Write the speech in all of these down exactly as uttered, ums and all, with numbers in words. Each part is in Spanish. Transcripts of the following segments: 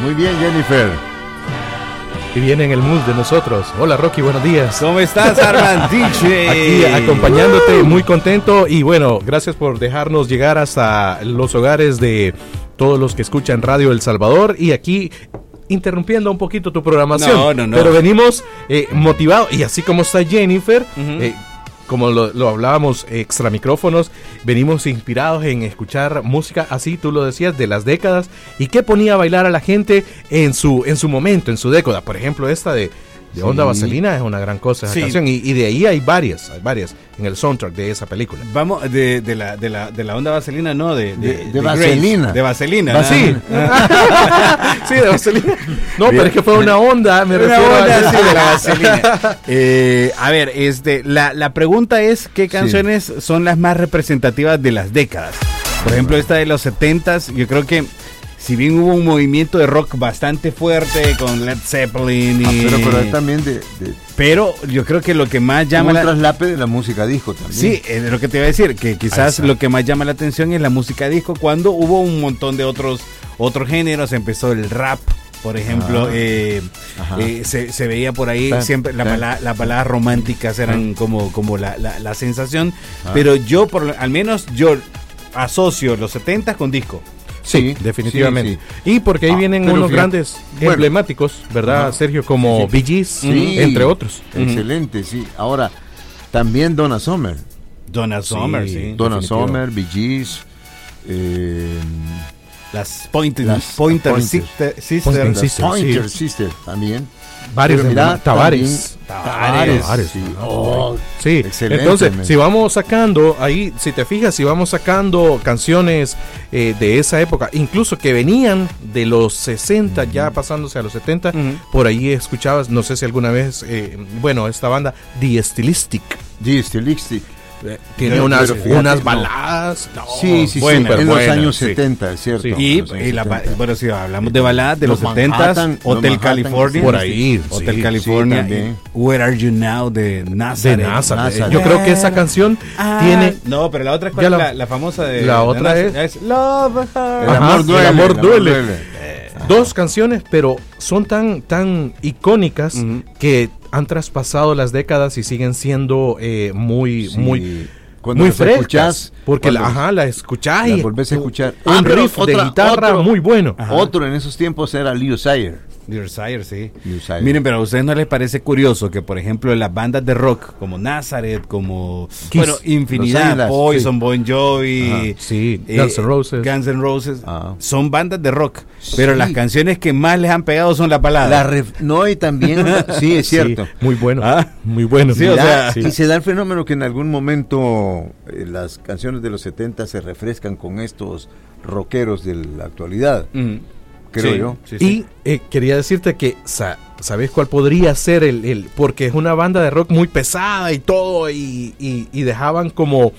Muy bien, Jennifer. Y viene en el mood de nosotros. Hola, Rocky, buenos días. ¿Cómo estás, Arman D J? Aquí acompañándote, muy contento. Y bueno, gracias por dejarnos llegar hasta los hogares de todos los que escuchan Radio El Salvador. Y aquí interrumpiendo un poquito tu programación. No, no, no. Pero venimos eh, motivados. Y así como está Jennifer, uh-huh. eh, como lo, lo hablábamos extra micrófonos, venimos inspirados en escuchar música, así tú lo decías, de las décadas, y que ponía a bailar a la gente en su en su momento, en su década. Por ejemplo, esta de, de Onda sí. Vaselina es una gran cosa, esa sí. canción, y, y de ahí hay varias, hay varias en el soundtrack de esa película. Vamos, de, de, la, de, la, de la Onda Vaselina, no, de, de, de, de, de Vaselina. Grace, de Vaselina. ¿Ah, sí? Sí, de Vaselina. No, bien. Pero es que fue una onda, me una refiero onda, a... sí, de la Vaselina. eh, a ver, este, la, la pregunta es, ¿qué canciones sí. son las más representativas de las décadas? Por ejemplo, esta de los setentas, yo creo que si bien hubo un movimiento de rock bastante fuerte con Led Zeppelin y... Ah, pero, pero también de, de... Pero yo creo que lo que más llama... Un la... traslape de la música disco también. Sí, es lo que te iba a decir, que quizás lo que más llama la atención es la música disco, cuando hubo un montón de otros, otros géneros, empezó el rap, por ejemplo, ah, eh, eh, se, se veía por ahí ah, siempre la balada, las baladas románticas eran ah, como, como la, la, la sensación, ah, pero yo, por al menos yo asocio los setentas con disco. Sí, sí, definitivamente. Sí, sí. Y porque ahí ah, vienen unos fíjate, grandes bueno, emblemáticos, ¿verdad, ajá, Sergio? Como sí, sí. Bee Gees, sí, entre otros. Excelente, uh-huh. sí. Ahora, también Donna Summer. Donna Summer, sí. sí Donna Summer, Bee Gees, eh, las Pointer, las Pointer, Pointer Sister, Sister, Pointer Sister, Pointer sí. Sister también. Varios, mira, Tavares. Tavares. Tavares, sí. Oh, sí. Excelente. Entonces, man. si vamos sacando, ahí, si te fijas, si vamos sacando canciones eh, de esa época, incluso que venían de los sesenta, uh-huh. ya pasándose a los setenta, uh-huh. por ahí escuchabas, no sé si alguna vez, eh, bueno, esta banda, The Stylistic. The Stylistic. Tiene pero, unas, pero unas no. baladas. No, sí, sí, buena, sí, en buena, los años sí. setenta, ¿cierto? Sí. Y, y la, bueno, si hablamos de baladas de los, los setenta, Hotel California. Por ahí. Hotel sí, California. Sí, Where Are You Now de Nazareth. De Nazareth. Nazareth. Yo creo que esa canción ah, tiene. No, pero la otra es la, la, la famosa de. La otra de es, es Love Her. El amor duele. El amor duele. El amor duele. Eh, Dos canciones, pero son tan, tan icónicas uh-huh. que han traspasado las décadas y siguen siendo eh, muy, sí. muy, cuando muy frescas. Porque la, ajá, la escuchás y volvés a escuchar. Un ah, riff otra, de guitarra otro, muy bueno. Ajá. Otro en esos tiempos era Leo Sayer. Leo Sayer, sí. Sayer. Miren, pero a ustedes no les parece curioso que, por ejemplo, las bandas de rock como Nazareth, como Kiss, bueno, infinidad, Islas, Poison, sí. Bon Jovi, sí, eh, Guns N' Roses, Guns N' Roses, ah. son bandas de rock, sí. pero las canciones que más les han pegado son las baladas. La ref- no, y también, sí, es cierto. Sí, muy bueno, ¿ah? muy bueno. Sí, o sea, sí. Y se da el fenómeno que en algún momento eh, las canciones de los setenta se refrescan con estos rockeros de la actualidad. Mm. Creo sí, yo. Sí, sí. Y eh, quería decirte que, sa- ¿sabes cuál podría ser el, el? Porque es una banda de rock muy pesada y todo, y, y, y dejaban como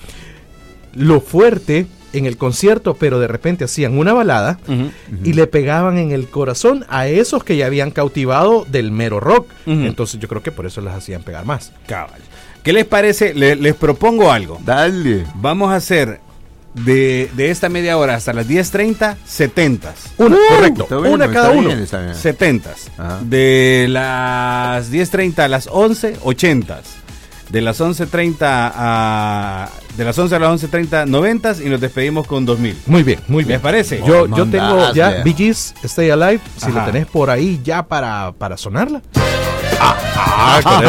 lo fuerte en el concierto, pero de repente hacían una balada uh-huh, uh-huh. y le pegaban en el corazón a esos que ya habían cautivado del mero rock. Uh-huh. Entonces yo creo que por eso las hacían pegar más. Cabal. ¿Qué les parece? Le, les propongo algo. Dale. Vamos a hacer... De, de esta media hora hasta las diez treinta, setentas. Una, uh, correcto, bien, una cada uno. Bien, setentas. Ajá. De las diez treinta a las once, ochentas. De las once treinta a de las once a las once treinta, noventas, y nos despedimos con dos mil. Muy bien, muy bien. ¿Les parece? Yo, yo tengo ya Bee Gees, Stay Alive, si Ajá. la tenés por ahí ya para, para sonarla. Ah, ah, con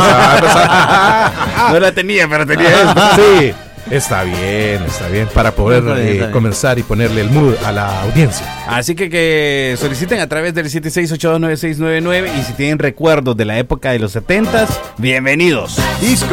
esa. No la tenía, pero tenía esta. Sí. Está bien, está bien, para poder está bien, está eh, comenzar y ponerle el mood a la audiencia. Así que que soliciten a través del siete seis ocho dos nueve seis nueve nueve, y si tienen recuerdos de la época de los setentas, bienvenidos. Disco.